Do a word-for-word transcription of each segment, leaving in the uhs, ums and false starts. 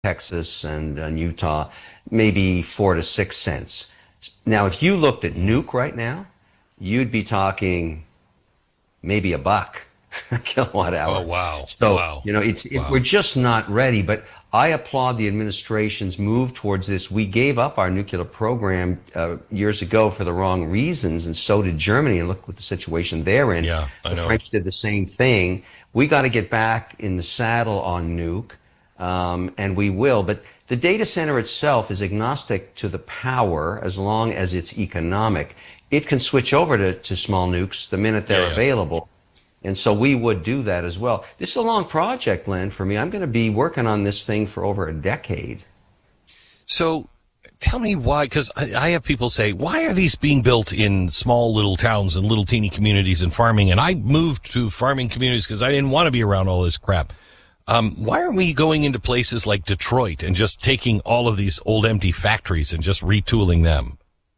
Texas and, and Utah, maybe four to six cents. Now, if you looked at nuke right now, you'd be talking maybe a buck a kilowatt hour. Oh, wow. So, wow. you know, it's, it, wow. we're just not ready. But I applaud the administration's move towards this. We gave up our nuclear program uh, years ago for the wrong reasons, and so did Germany. And look what the situation they're in. Yeah, I the know. French did the same thing. We got to get back in the saddle on nuke, um, and we will. But the data center itself is agnostic to the power as long as it's economic. It can switch over to, to small nukes the minute they're yeah, yeah. available. And so we would do that as well. This is a long project, Len, for me. I'm going to be working on this thing for over a decade. So tell me why, because I, I have people say, why are these being built in small little towns and little teeny communities and farming? And I moved to farming communities because I didn't want to be around all this crap. Um, why aren't we going into places like Detroit and just taking all of these old empty factories and just retooling them?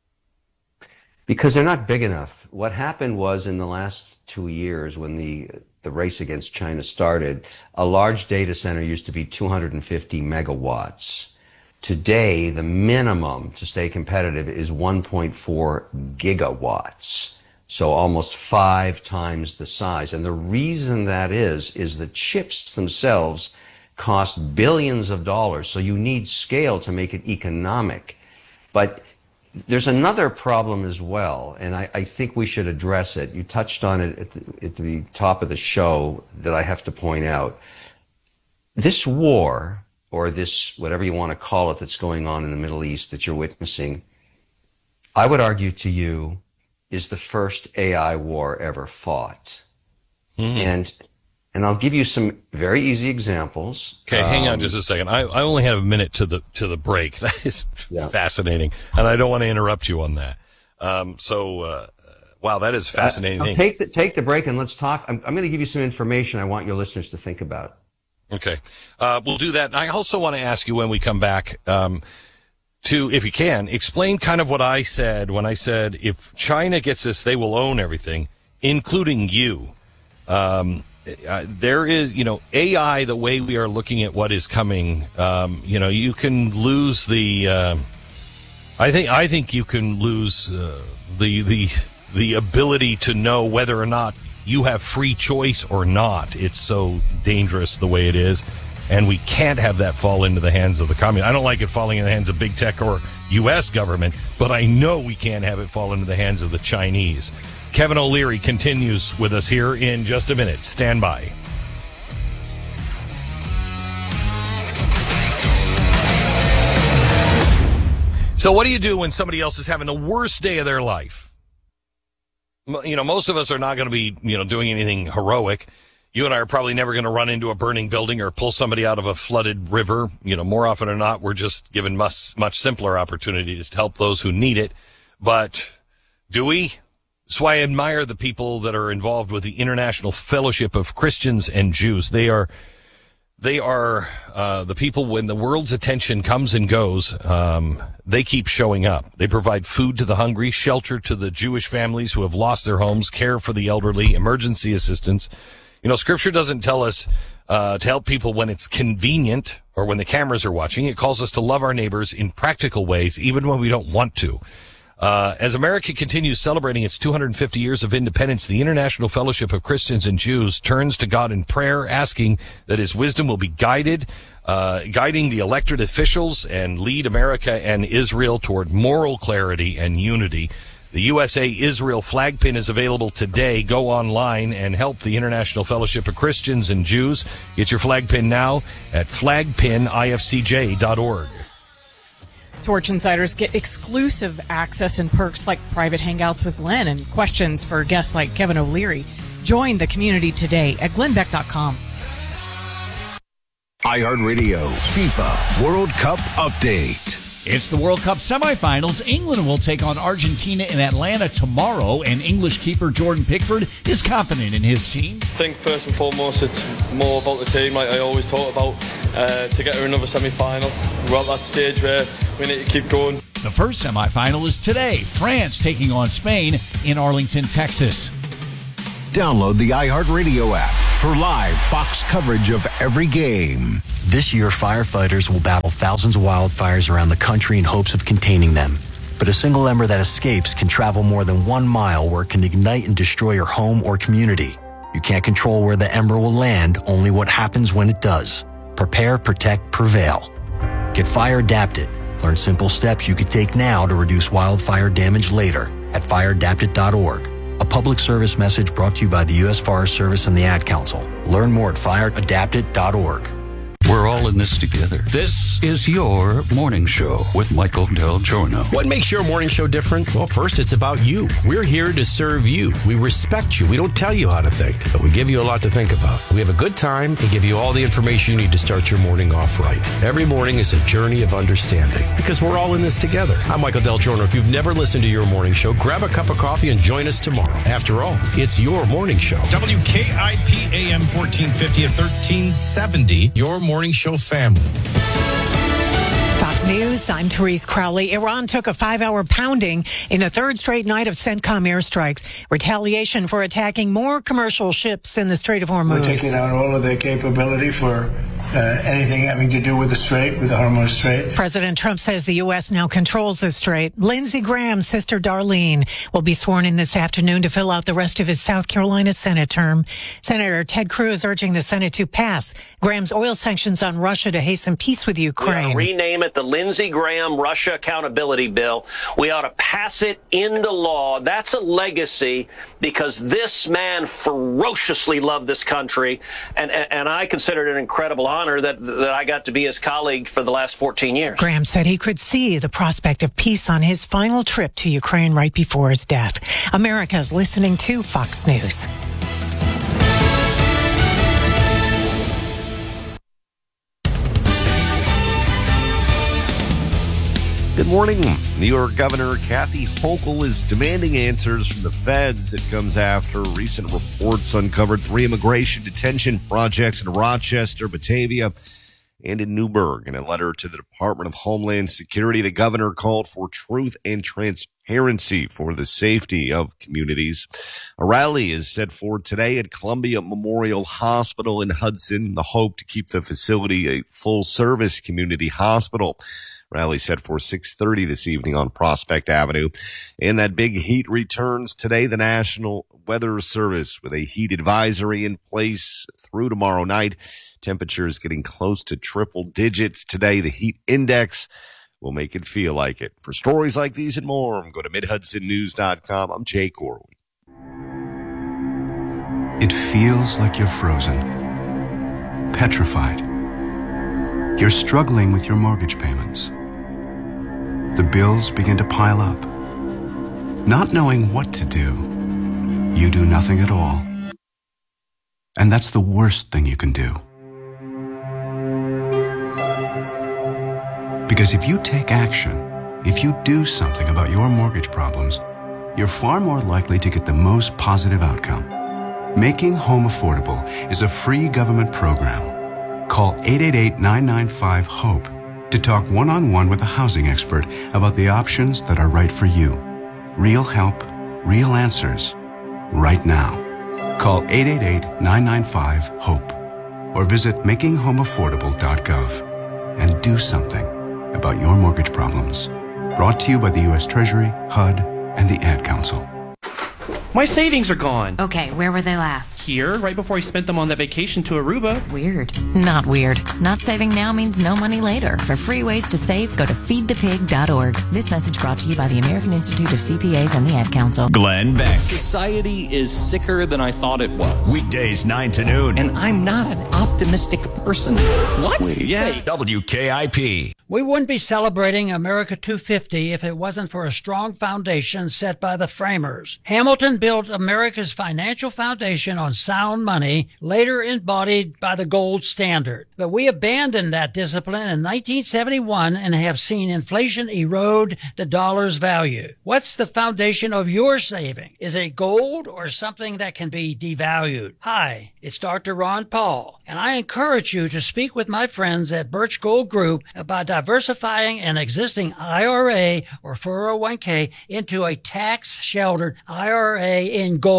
Because they're not big enough. What happened was in the last two years when the the race against China started, a large data center used to be two hundred fifty megawatts. Today, the minimum to stay competitive is one point four gigawatts. So almost five times the size. And the reason that is, is the chips themselves cost billions of dollars. So you need scale to make it economic. But there's another problem as well, and I, I think we should address it. You touched on it at the, at the top of the show that I have to point out. This war, or this, whatever you want to call it, that's going on in the Middle East that you're witnessing, I would argue to you, is the first A I war ever fought. Mm-hmm. And And I'll give you some very easy examples. Okay, um, hang on um, just a second. I, I only have a minute to the to the break. That is yeah. fascinating, and I don't want to interrupt you on that. Um, so, uh, wow, that is fascinating. Uh, take the take the break and let's talk. I'm, I'm going to give you some information I want your listeners to think about. Okay, uh, we'll do that. And I also want to ask you when we come back um, to, if you can, explain kind of what I said when I said if China gets this, they will own everything, including you. Um, Uh, there is, you know, A I, the way we are looking at what is coming, um, you know, you can lose the, uh, I think, I think you can lose, uh, the, the, the ability to know whether or not you have free choice or not. It's so dangerous the way it is. And we can't have that fall into the hands of the communists. I don't like it falling in the hands of big tech or U S government, but I know we can't have it fall into the hands of the Chinese. Kevin O'Leary continues with us here in just a minute. Stand by. So what do you do when somebody else is having the worst day of their life? You know, most of us are not going to be, you know, doing anything heroic. You and I are probably never going to run into a burning building or pull somebody out of a flooded river. You know, more often than not, we're just given much, much simpler opportunities to help those who need it. But do we? So I admire the people that are involved with the International Fellowship of Christians and Jews. They are, they are, uh, the people when the world's attention comes and goes, um, they keep showing up. They provide food to the hungry, shelter to the Jewish families who have lost their homes, care for the elderly, emergency assistance. You know, Scripture doesn't tell us, uh, to help people when it's convenient or when the cameras are watching. It calls us to love our neighbors in practical ways, even when we don't want to. Uh, as America continues celebrating its two hundred fifty years of independence, the International Fellowship of Christians and Jews turns to God in prayer, asking that his wisdom will be guided, uh, guiding the elected officials and lead America and Israel toward moral clarity and unity. The U S A Israel flag pin is available today. Go online and help the International Fellowship of Christians and Jews. Get your flag pin now at flag pin I F C J dot org. Torch Insiders get exclusive access and perks like private hangouts with Glenn and questions for guests like Kevin O'Leary. Join the community today at glenn beck dot com. iHeartRadio FIFA World Cup Update. It's the World Cup semifinals. England will take on Argentina in Atlanta tomorrow, and English keeper Jordan Pickford is confident in his team. I think first and foremost it's more about the team, like I always talk about, uh, to get to another semi-final. We're at that stage where we need to keep going. The first semifinal is today. France taking on Spain in Arlington, Texas. Download the iHeartRadio app for live Fox coverage of every game. This year, firefighters will battle thousands of wildfires around the country in hopes of containing them. But a single ember that escapes can travel more than one mile where it can ignite and destroy your home or community. You can't control where the ember will land, only what happens when it does. Prepare, protect, prevail. Get fire adapted. Learn simple steps you could take now to reduce wildfire damage later at fire adapted dot org. A public service message brought to you by the U S Forest Service and the Ad Council. Learn more at fire adapted dot org. We're all in this together. This is your morning show with Michael Del Giorno. What makes your morning show different? Well, first, it's about you. We're here to serve you. We respect you. We don't tell you how to think, but we give you a lot to think about. We have a good time and give you all the information you need to start your morning off right. Every morning is a journey of understanding because we're all in this together. I'm Michael Del Giorno. If you've never listened to your morning show, grab a cup of coffee and join us tomorrow. After all, it's your morning show. W K I P A M fourteen fifty and thirteen seventy, your morning show family. Fox News, I'm Therese Crowley. Iran took a five-hour pounding in the third straight night of CENTCOM airstrikes. Retaliation for attacking more commercial ships in the Strait of Hormuz. We're taking out all of their capability for uh, anything having to do with the Strait, with the Hormuz Strait. President Trump says the U S now controls the Strait. Lindsey Graham's sister Darlene will be sworn in this afternoon to fill out the rest of his South Carolina Senate term. Senator Ted Cruz urging the Senate to pass Graham's oil sanctions on Russia to hasten peace with Ukraine. Rename it the Lindsey Graham Russia Accountability Bill. We ought to pass it into law. That's a legacy because this man ferociously loved this country, and, and, and I consider it an incredible honor that, that I got to be his colleague for the last fourteen years. Graham said he could see the prospect of peace on his final trip to Ukraine right before his death. America's listening to Fox News. Good morning. New York Governor Kathy Hochul is demanding answers from the feds. It comes after recent reports uncovered three immigration detention projects in Rochester, Batavia, and in Newburgh. In a letter to the Department of Homeland Security, the governor called for truth and transparency for the safety of communities. A rally is set for today at Columbia Memorial Hospital in Hudson. The hope to keep the facility a full-service community hospital. Rally set for six thirty this evening on Prospect Avenue. And that big heat returns today. The National Weather Service with a heat advisory in place through tomorrow night. Temperatures getting close to triple digits today. The heat index will make it feel like it. For stories like these and more, go to mid hudson news dot com. I'm Jay Corwin. It feels like you're frozen, petrified. You're struggling with your mortgage payments. The bills begin to pile up. Not knowing what to do, you do nothing at all. And that's the worst thing you can do. Because if you take action, if you do something about your mortgage problems, you're far more likely to get the most positive outcome. Making Home Affordable is a free government program. Call eight eight eight, nine nine five, HOPE to talk one-on-one with a housing expert about the options that are right for you. Real help, real answers, right now. Call eight eight eight, nine nine five, HOPE or visit making home affordable dot gov and do something about your mortgage problems. Brought to you by the U S Treasury, H U D, and the Ad Council. My savings are gone. Okay, where were they last? Here, right before I spent them on that vacation to Aruba. Weird. Not weird. Not saving now means no money later. For free ways to save, go to feed the pig dot org. This message brought to you by the American Institute of C P As and the Ad Council. Glenn Beck. Society is sicker than I thought it was. Weekdays nine to noon. And I'm not an optimistic person. What? Wait, yeah. W K I P. We wouldn't be celebrating America two fifty if it wasn't for a strong foundation set by the framers. Hamilton built America's financial foundation on sound money, later embodied by the gold standard. But we abandoned that discipline in nineteen seventy-one and have seen inflation erode the dollar's value. What's the foundation of your saving? Is it gold or something that can be devalued? Hi, it's Doctor Ron Paul, and I encourage you to speak with my friends at Birch Gold Group about diversifying an existing I R A or four oh one k into a tax-sheltered I R A in gold.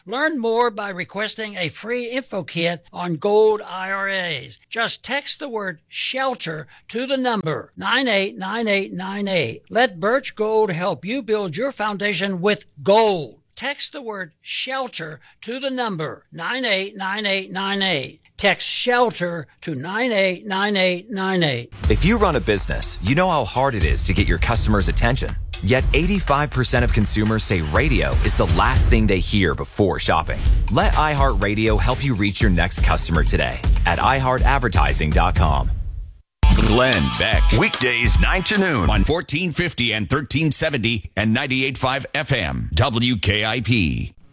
Learn more by requesting a free info kit on gold I R As. Just text the word SHELTER to the number nine eight nine eight nine eight. Let Birch Gold help you build your foundation with gold. Text the word SHELTER to the number nine eight nine eight nine eight. Text SHELTER to nine eight nine eight nine eight. If you run a business, you know how hard it is to get your customers' attention. Yet eighty-five percent of consumers say radio is the last thing they hear before shopping. Let iHeartRadio help you reach your next customer today at i heart advertising dot com. Glenn Beck. Weekdays nine to noon on fourteen fifty and thirteen seventy and ninety-eight point five F M. W K I P.